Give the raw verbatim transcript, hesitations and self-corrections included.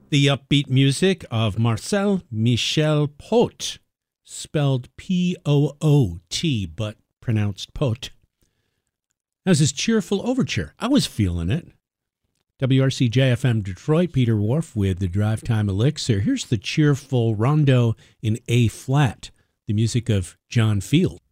The upbeat music of Marcel Michel Poot, spelled P O O T, but pronounced Poot. That was his cheerful overture. I was feeling it. W R C J F M Detroit, Peter Wharf with the Drive Time Elixir. Here's the cheerful rondo in A-flat, the music of John Field.